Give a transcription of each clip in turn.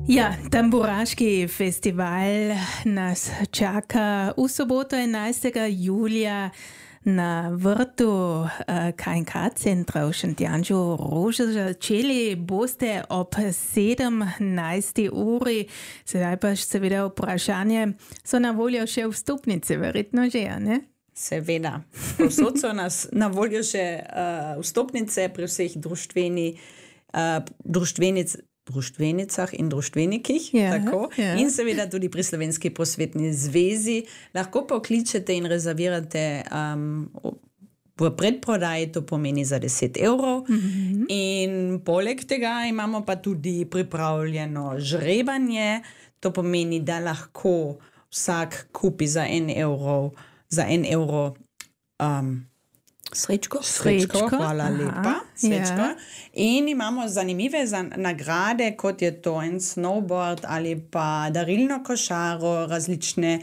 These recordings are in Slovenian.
Ja, Tamburaški festival nas čaka v soboto 11. julija na vrtu KNK centra v Šentjanžu Rože. Začeli boste ob 17. uri. Sedaj pa seveda vprašanje, so na voljo še vstopnice, verjetno že, ne? Seveda. Povsod so nas na voljo še vstopnice pri vseh društvenicah in društvenikih. Tako. In seveda tudi pri Slovenski prosvetni zvezi. Lahko pokličete in rezervirate v predprodaji, to pomeni za 10 evrov. In poleg tega imamo pa tudi pripravljeno žrebanje. To pomeni, da lahko vsak kupi za 1 evro srečko, hvala lepa. Srečko. In imamo zanimive nagrade, kot je to en snowboard ali pa darilno košaro, različne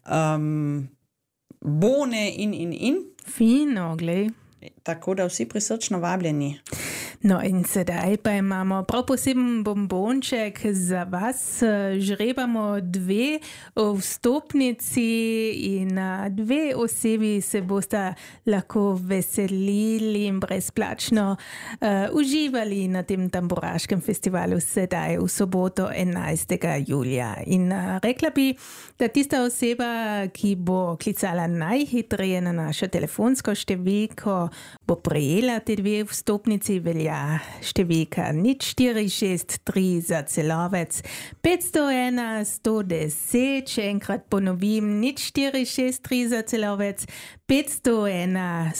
bone in. Fino, glej. Tako da vsi prisrčno vabljeni. No in sedaj pa imamo prav poseben bombonček za vas. Žrebamo 2 vstopnici in 2 osebi se boste lahko veselili in brezplačno uživali na tem Tamburaškem festivalu sedaj v soboto 11. julija. In rekla bi, da tista oseba, ki bo klicala najhitreje na našo telefonsko številko, bo prejela te 2 vstopnici, velja številka 0463 za Celovec 501 110, še enkrat ponovim 0463 za Celovec 501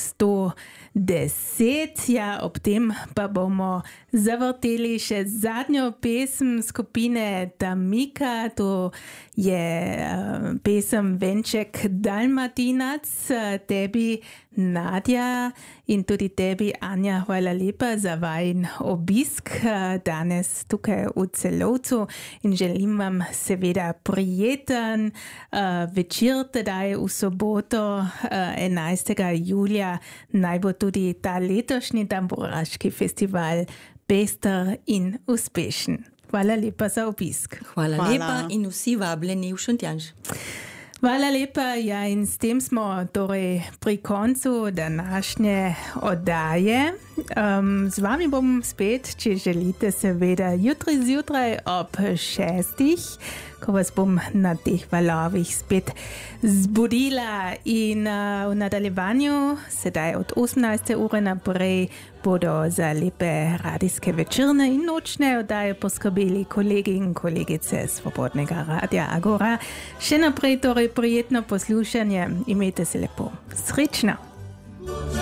110. Ja, ob tem pa bomo zavrteli še zadnjo pesem skupine Tamika, to je pesem Venček Dalmatinac. Tebi, Nadja, in tudi tebi, Anja, hvala lepa za vajin obisk danes tukaj v Celovcu in želim vam seveda prijeten večer tedaj v soboto 11. julija. Naj bo tudi ta letošnji Tamburaški festival pester in uspešen. Hvala lepa za obisk. Hvala lepa in vsi vabljeni v Šentjanž. Hvala lepa, ja, in s tem smo torej pri koncu današnje oddaje. Z vami bom spet, če želite, seveda jutri zjutraj ob 6, ko vas bom na teh valovih spet zbudila in v nadaljevanju, sedaj od 18. ure naprej, bodo za lepe radijske večerne in nočne oddaje poskrbeli kolegi in kolegice Svobodnega radia Agora. Še naprej torej prijetno poslušanje, imejte se lepo. Srečno!